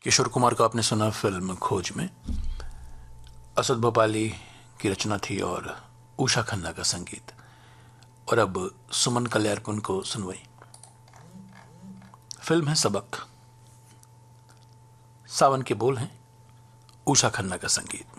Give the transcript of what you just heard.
किशोर कुमार को आपने सुना फिल्म खोज में। असद भोपाली की रचना थी और उषा खन्ना का संगीत। और अब सुमन कल्याणपुर को सुनवाई। फिल्म है सबक, सावन के बोल हैं, उषा खन्ना का संगीत।